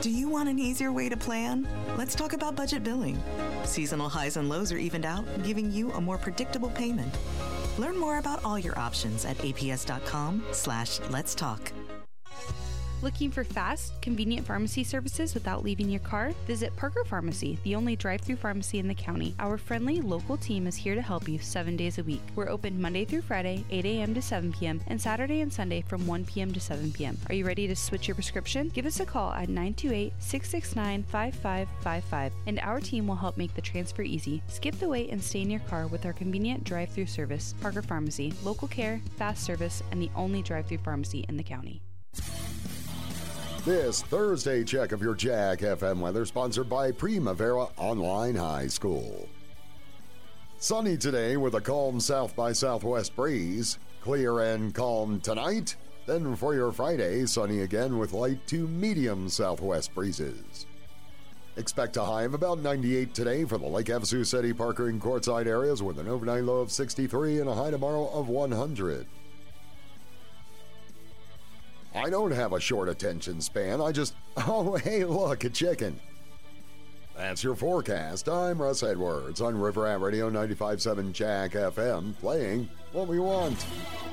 Do you want an easier way to plan? Let's talk about budget billing. Seasonal highs and lows are evened out, giving you a more predictable payment. Learn more about all your options at aps.com/let's talk. Looking for fast, convenient pharmacy services without leaving your car? Visit Parker Pharmacy, the only drive-through pharmacy in the county. Our friendly local team is here to help you 7 days a week. We're open Monday through Friday, 8 a.m. to 7 p.m., and Saturday and Sunday from 1 p.m. to 7 p.m. Are you ready to switch your prescription? Give us a call at 928-669-5555, and our team will help make the transfer easy. Skip the wait and stay in your car with our convenient drive-through service. Parker Pharmacy, local care, fast service, and the only drive-through pharmacy in the county. This Thursday check of your Jack FM weather sponsored by Primavera Online High School. Sunny today with a calm south by southwest breeze. Clear and calm tonight. Then for your Friday, sunny again with light to medium southwest breezes. Expect a high of about 98 today for the Lake Havasu City, Parker, and Quartzsite areas with an overnight low of 63 and a high tomorrow of 100. I don't have a short attention span. Oh, hey, look, a chicken. That's your forecast. I'm Russ Edwards on River Rat Radio 95.7 Jack FM, playing what we want.